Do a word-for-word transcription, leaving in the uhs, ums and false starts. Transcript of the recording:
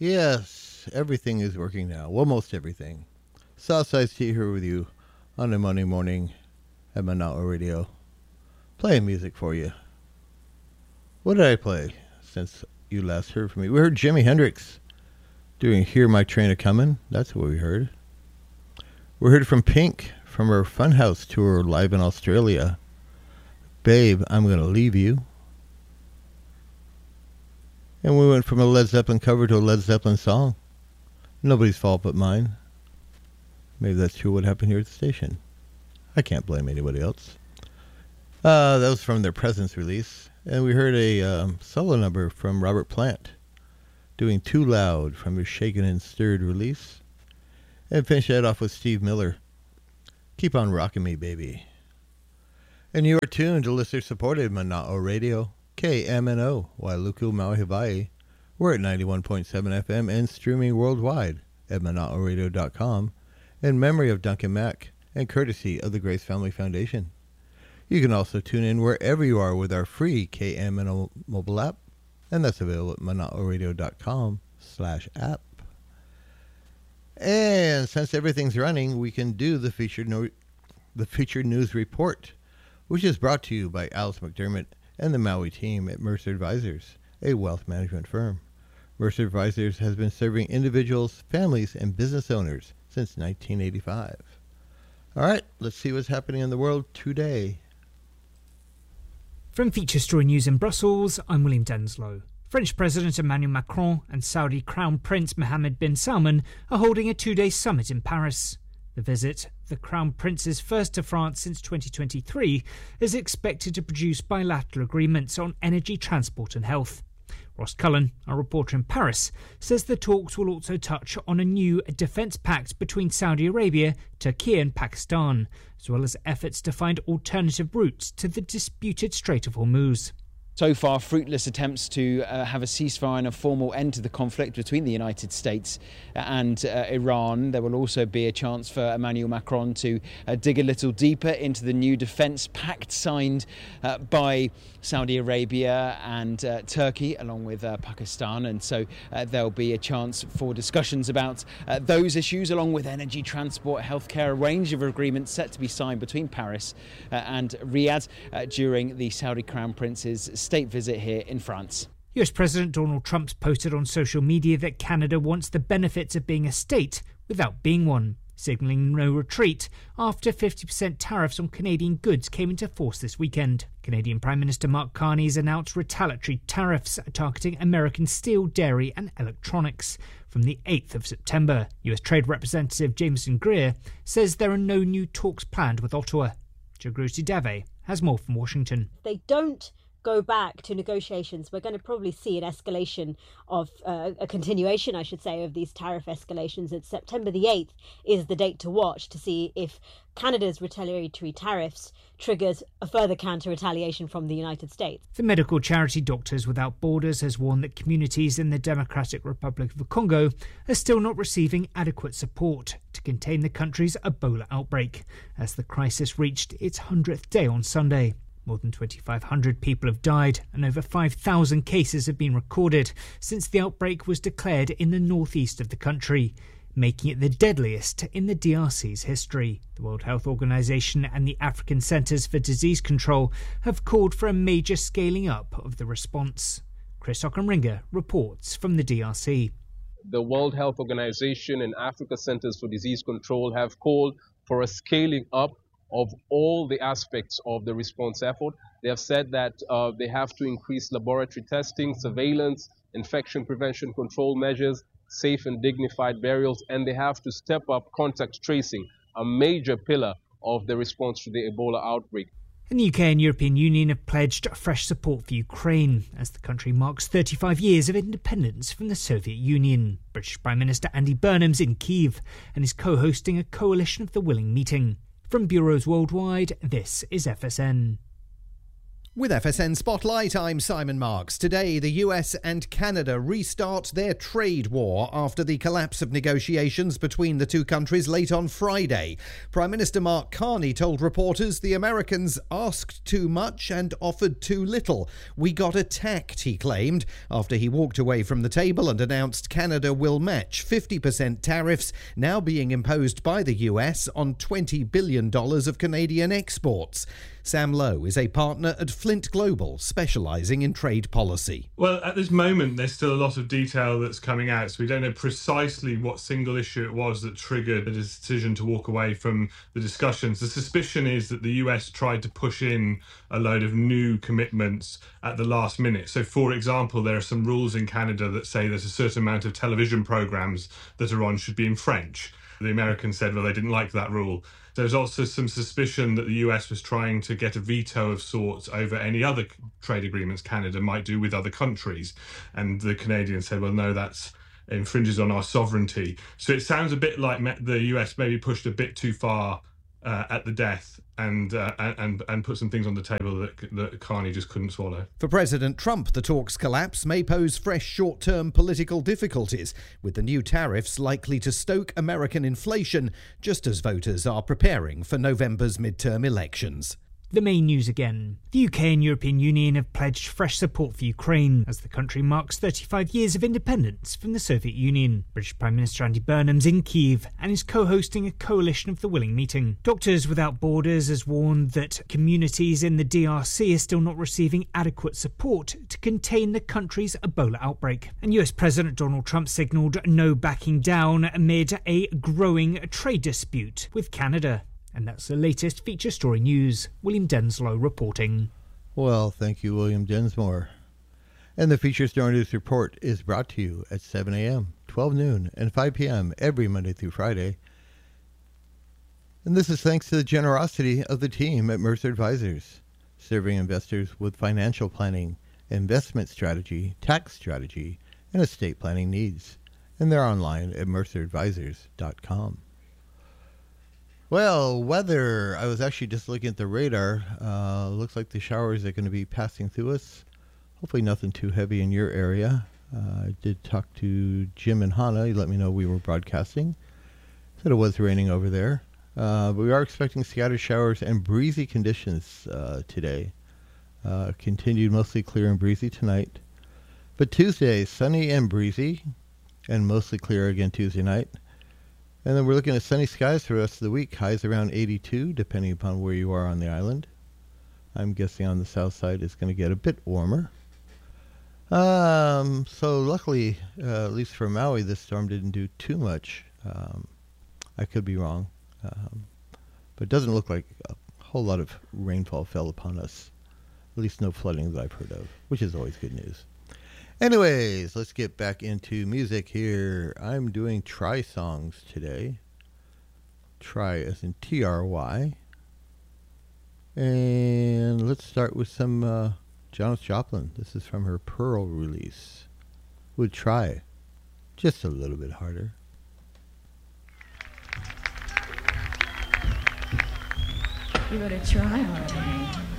Yes, everything is working now. Well, most everything. Southside Steve here with you on a Monday morning at Manawa Radio, playing music for you. What did I play since you last heard from me? We heard Jimi Hendrix doing Hear My Train A-Comin'. That's what we heard. We heard from Pink from her Funhouse tour live in Australia. Babe, I'm Gonna Leave You. And we went from a Led Zeppelin cover to a Led Zeppelin song. Nobody's fault but mine. Maybe that's true what happened here at the station. I can't blame anybody else. Uh, that was from their Presence release. And we heard a um, solo number from Robert Plant doing Too Loud from his Shaken and Stirred release. And finish that off with Steve Miller. Keep on rocking me, baby. And you are tuned to listener-supported Mana'o Radio, K M N O, Wailuku, Maui, Hawaii. We're at ninety-one point seven F M and streaming worldwide at mana'o radio dot com in memory of Duncan Mack and courtesy of the Grace Family Foundation. You can also tune in wherever you are with our free K M N O mobile app, and that's available at mana'o radio dot com slash app. And since everything's running, we can do the featured, no- the featured news report, which is brought to you by Alice McDermott and the Maui team at Mercer Advisors, a wealth management firm. Mercer Advisors has been serving individuals, families, and business owners since nineteen eighty-five. All right, let's see what's happening in the world today. From Feature Story News in Brussels, I'm William Denslow. French President Emmanuel Macron and Saudi Crown Prince Mohammed bin Salman are holding a two-day summit in Paris. The visit, the Crown Prince's first to France since twenty twenty-three, is expected to produce bilateral agreements on energy, transport and health. Ross Cullen, our reporter in Paris, says the talks will also touch on a new defence pact between Saudi Arabia, Turkey and Pakistan, as well as efforts to find alternative routes to the disputed Strait of Hormuz. So far, fruitless attempts to uh, have a ceasefire and a formal end to the conflict between the United States and uh, Iran. There will also be a chance for Emmanuel Macron to uh, dig a little deeper into the new defence pact signed uh, by Saudi Arabia and uh, Turkey, along with uh, Pakistan. And so uh, there'll be a chance for discussions about uh, those issues, along with energy, transport, healthcare, a range of agreements set to be signed between Paris uh, and Riyadh uh, during the Saudi Crown Prince's state visit here in France. U S President Donald Trump posted on social media that Canada wants the benefits of being a state without being one, signalling no retreat after fifty percent tariffs on Canadian goods came into force this weekend. Canadian Prime Minister Mark Carney has announced retaliatory tariffs targeting American steel, dairy and electronics from the eighth of September. U S Trade Representative Jameson Greer says there are no new talks planned with Ottawa. Jagruti Dave has more from Washington. They don't go back to negotiations. We're going to probably see an escalation of uh, a continuation, I should say, of these tariff escalations. And September the eighth is the date to watch to see if Canada's retaliatory tariffs triggers a further counter-retaliation from the United States. The medical charity Doctors Without Borders has warned that communities in the Democratic Republic of the Congo are still not receiving adequate support to contain the country's Ebola outbreak, as the crisis reached its hundredth day on Sunday. More than twenty-five hundred people have died and over five thousand cases have been recorded since the outbreak was declared in the northeast of the country, making it the deadliest in the D R C's history. The World Health Organization and the African Centers for Disease Control have called for a major scaling up of the response. Chris Ockenringer reports from the D R C. The World Health Organization and Africa Centers for Disease Control have called for a scaling up of all the aspects of the response effort. They have said that uh, they have to increase laboratory testing, surveillance, infection prevention control measures, safe and dignified burials, and they have to step up contact tracing, a major pillar of the response to the Ebola outbreak. And the U K and European Union have pledged fresh support for Ukraine as the country marks thirty-five years of independence from the Soviet Union. British Prime Minister Andy Burnham's in Kyiv and is co-hosting a Coalition of the Willing meeting. From bureaus worldwide, this is F S N. With F S N Spotlight, I'm Simon Marks. Today, the U S and Canada restart their trade war after the collapse of negotiations between the two countries late on Friday. Prime Minister Mark Carney told reporters the Americans asked too much and offered too little. We got attacked, he claimed, after he walked away from the table and announced Canada will match fifty percent tariffs now being imposed by the U S on twenty billion dollars of Canadian exports. Sam Lowe is a partner at Flint Global, specialising in trade policy. Well, at this moment, there's still a lot of detail that's coming out, so we don't know precisely what single issue it was that triggered the decision to walk away from the discussions. The suspicion is that the U S tried to push in a load of new commitments at the last minute. So, for example, there are some rules in Canada that say there's a certain amount of television programmes that are on should be in French. The Americans said, well, they didn't like that rule. There's also some suspicion that the U S was trying to get a veto of sorts over any other trade agreements Canada might do with other countries. And the Canadians said, well, no, that's infringes on our sovereignty. So it sounds a bit like the U S maybe pushed a bit too far uh, at the death and, uh, and and put some things on the table that, that Carney just couldn't swallow. For President Trump, the talks' collapse may pose fresh short-term political difficulties, with the new tariffs likely to stoke American inflation just as voters are preparing for November's midterm elections. The main news again. The U K and European Union have pledged fresh support for Ukraine as the country marks thirty-five years of independence from the Soviet Union. British Prime Minister Andy Burnham's in Kyiv and is co-hosting a coalition of the willing meeting. Doctors Without Borders has warned that communities in the D R C are still not receiving adequate support to contain the country's Ebola outbreak. And U S President Donald Trump signalled no backing down amid a growing trade dispute with Canada. And that's the latest feature story news. William Denslow reporting. Well, thank you, William Densmore. And the Feature Story News Report is brought to you at seven a.m., twelve noon, and five p.m. every Monday through Friday. And this is thanks to the generosity of the team at Mercer Advisors, serving investors with financial planning, investment strategy, tax strategy, and estate planning needs. And they're online at mercer advisors dot com. Well, weather. I was actually just looking at the radar. Uh, looks like the showers are going to be passing through us. Hopefully nothing too heavy in your area. Uh, I did talk to Jim and Hannah. He let me know we were broadcasting. Said it was raining over there. Uh, but we are expecting scattered showers and breezy conditions uh, today. Uh, continued mostly clear and breezy tonight. But Tuesday, sunny and breezy, and mostly clear again Tuesday night. And then we're looking at sunny skies for the rest of the week. Highs around eighty-two, depending upon where you are on the island. I'm guessing on the south side it's going to get a bit warmer. Um, so luckily, uh, at least for Maui, this storm didn't do too much. Um, I could be wrong. Um, but it doesn't look like a whole lot of rainfall fell upon us. At least no flooding that I've heard of, which is always good news. Anyways, let's get back into music here. I'm doing Try songs today. Try as in T R Y. And let's start with some uh, Janis Joplin. This is from her Pearl release. We'll try just a little bit harder. You gotta try harder.